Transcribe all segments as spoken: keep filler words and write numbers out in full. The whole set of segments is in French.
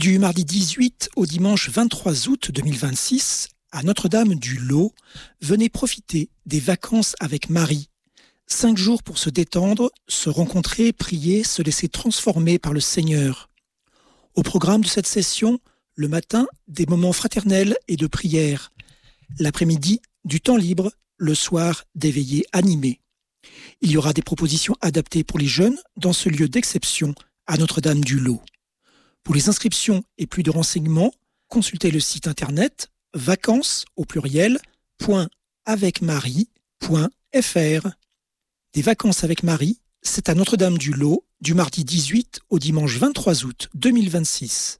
Du mardi dix-huit au dimanche vingt-trois août deux mille vingt-six, à Notre-Dame-du-Lot, venez profiter des vacances avec Marie. Cinq jours pour se détendre, se rencontrer, prier, se laisser transformer par le Seigneur. Au programme de cette session, le matin, des moments fraternels et de prière. L'après-midi, du temps libre, le soir, des veillées animées. Il y aura des propositions adaptées pour les jeunes dans ce lieu d'exception à Notre-Dame-du-Lot. Pour les inscriptions et plus de renseignements, consultez le site internet vacances au pluriel point avec marie point f r. Des vacances avec Marie, c'est à Notre-Dame-du-Lot du mardi dix-huit au dimanche vingt-trois août deux mille vingt-six.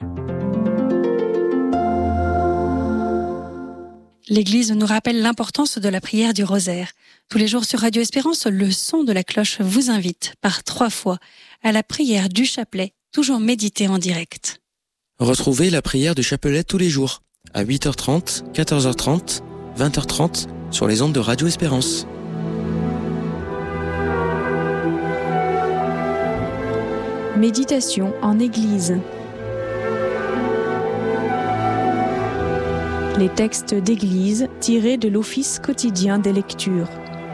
L'Église nous rappelle l'importance de la prière du rosaire. Tous les jours sur Radio Espérance, le son de la cloche vous invite par trois fois à la prière du chapelet, toujours méditée en direct. Retrouvez la prière du chapelet tous les jours à huit heures trente, quatorze heures trente, vingt heures trente sur les ondes de Radio Espérance. Méditation en Église. Les textes d'Église tirés de l'Office quotidien des lectures.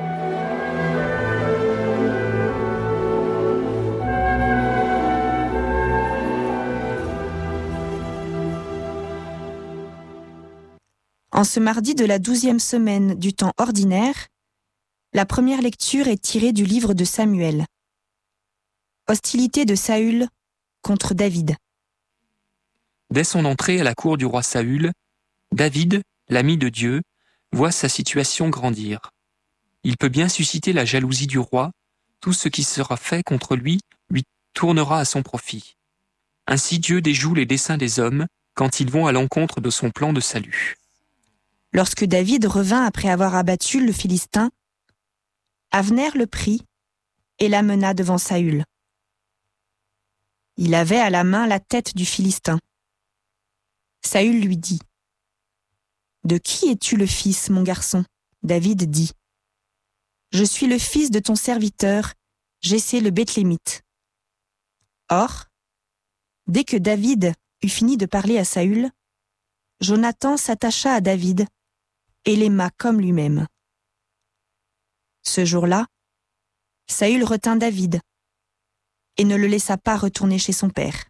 En ce mardi de la douzième semaine du temps ordinaire, la première lecture est tirée du livre de Samuel. Hostilité de Saül contre David. Dès son entrée à la cour du roi Saül, David, l'ami de Dieu, voit sa situation grandir. Il peut bien susciter la jalousie du roi, tout ce qui sera fait contre lui lui tournera à son profit. Ainsi Dieu déjoue les desseins des hommes quand ils vont à l'encontre de son plan de salut. Lorsque David revint après avoir abattu le Philistin, Avner le prit et l'amena devant Saül. Il avait à la main la tête du Philistin. Saül lui dit : « De qui es-tu le fils, mon garçon ? » David dit : « Je suis le fils de ton serviteur, Jessé le Bethlémite. » Or, dès que David eut fini de parler à Saül, Jonathan s'attacha à David et l'aima comme lui-même. Ce jour-là, Saül retint David et ne le laissa pas retourner chez son père.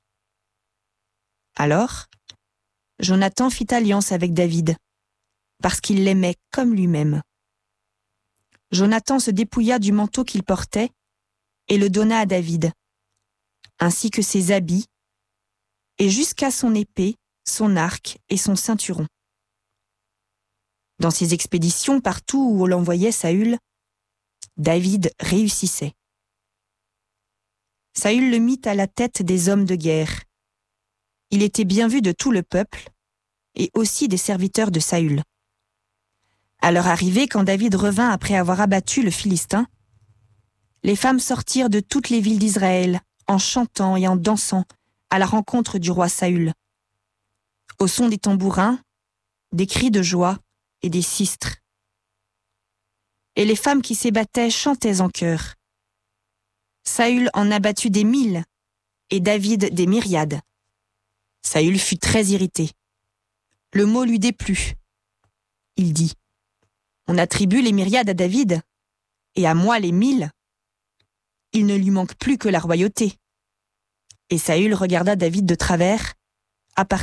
Alors, Jonathan fit alliance avec David, parce qu'il l'aimait comme lui-même. Jonathan se dépouilla du manteau qu'il portait et le donna à David, ainsi que ses habits, et jusqu'à son épée, son arc et son ceinturon. Dans ses expéditions partout où l'envoyait Saül, David réussissait. Saül le mit à la tête des hommes de guerre. Il était bien vu de tout le peuple et aussi des serviteurs de Saül. À leur arrivée, quand David revint après avoir abattu le Philistin, les femmes sortirent de toutes les villes d'Israël en chantant et en dansant à la rencontre du roi Saül, au son des tambourins, des cris de joie et des sistres. Et les femmes qui s'ébattaient chantaient en chœur. Saül en abattit des mille et David des myriades. Saül fut très irrité. Le mot lui déplut. Il dit : « On attribue les myriades à David, et à moi les mille. Il ne lui manque plus que la royauté. » Et Saül regarda David de travers, à partir